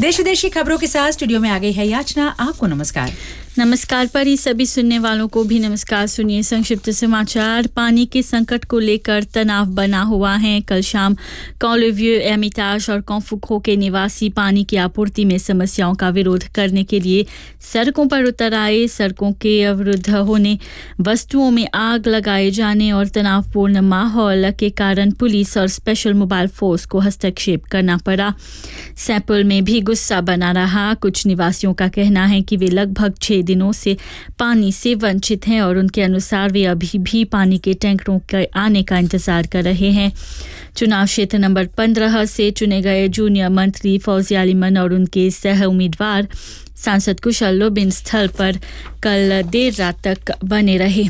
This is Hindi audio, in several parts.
देश विदेश की खबरों के साथ स्टूडियो में आ गई है याचना। आपको नमस्कार। नमस्कार परी, सभी सुनने वालों को भी नमस्कार। सुनिए संक्षिप्त समाचार। पानी के संकट को लेकर तनाव बना हुआ है। कल शाम कॉलोव्यू, एमिताज और कॉन्फुको के निवासी पानी की आपूर्ति में समस्याओं का विरोध करने के लिए सड़कों पर उतर आए। सड़कों के अवरुद्ध होने, वस्तुओं में आग लगाए जाने और तनावपूर्ण माहौल के कारण पुलिस और स्पेशल मोबाइल फोर्स को हस्तक्षेप करना पड़ा। सैपल में भी गुस्सा बना रहा। कुछ निवासियों का कहना है कि वे लगभग 6 दिनों से पानी से वंचित हैं और उनके अनुसार वे अभी भी पानी के टैंकरों के आने का इंतजार कर रहे हैं। चुनाव क्षेत्र नंबर 15 से चुने गए जूनियर मंत्री फौजिया अलीमन और उनके सह उम्मीदवार सांसद कुशल लोबिन स्थल पर कल देर रात तक बने रहे।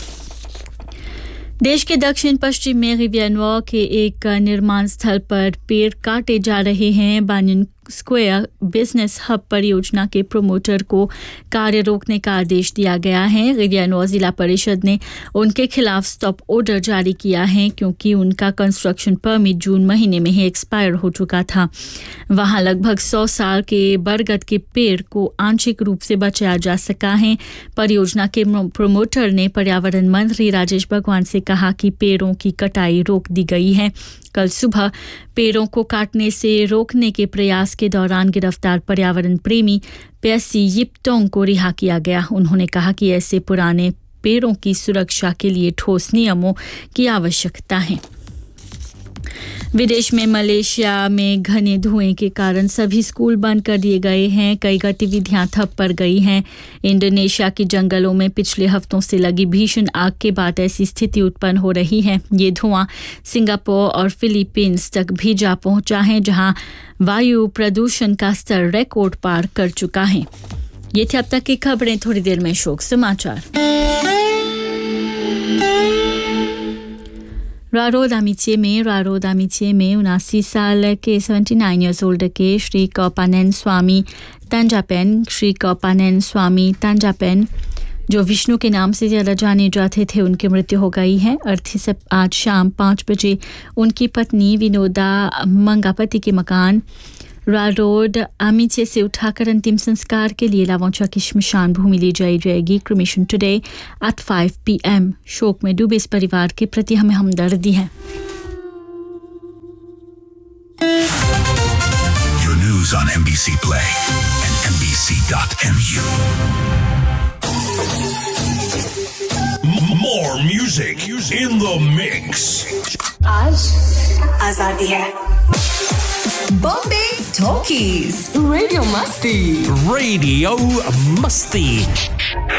देश के दक्षिण पश्चिम में रिवियनवा के एक निर्माण स्थल पर पेड़ काटे जा रहे हैं। बानियन स्क्वायर बिजनेस हब परियोजना के प्रमोटर को कार्य रोकने का आदेश दिया गया है। रिवियनवा जिला परिषद ने उनके खिलाफ स्टॉप ऑर्डर जारी किया है क्योंकि उनका कंस्ट्रक्शन परमिट जून महीने में ही एक्सपायर हो चुका था। वहां लगभग 100 साल के बरगद के पेड़ को आंशिक रूप से बचाया जा सका है। परियोजना के प्रमोटर ने पर्यावरण मंत्री राजेश भगवान से कहा कि पेड़ों की कटाई रोक दी गई है। कल सुबह पेड़ों को काटने से रोकने के प्रयास के दौरान गिरफ्तार पर्यावरण प्रेमी पेसी यिपटोंग को रिहा किया गया। उन्होंने कहा कि ऐसे पुराने पेड़ों की सुरक्षा के लिए ठोस नियमों की आवश्यकता है। विदेश में मलेशिया में घने धुएं के कारण सभी स्कूल बंद कर दिए गए हैं। कई गतिविधियां ठप पड़ गई हैं। इंडोनेशिया के जंगलों में पिछले हफ्तों से लगी भीषण आग के बाद ऐसी स्थिति उत्पन्न हो रही है। ये धुआं सिंगापुर और फिलीपींस तक भी जा पहुंचा है, जहां वायु प्रदूषण का स्तर रिकॉर्ड पार कर चुका है। ये थी अब तक की खबरें। थोड़ी देर में शोक समाचार। रारोदामिचे में 79 साल के 79 ईयर्स ओल्ड के श्री कौपानेन स्वामी तांजापेन जो विष्णु के नाम से ज़्यादा जाने जाते थे, उनकी मृत्यु हो गई है। अर्थी से आज शाम 5 बजे उनकी पत्नी विनोदा मंगापति के मकान रारोड आमिचे से उठाकर अंतिम संस्कार के लिए लावोंचा की श्मशान भूमि ले जाई जाएगी। Cremation today at 5 PM। शोक में डूबे इस परिवार के प्रति हमें हमदर्दी है। Your news on NBC Play and NBC.mu. More music in the mix. आज आजादी है। Bombay Talkies. Radio Musti. Radio Musti.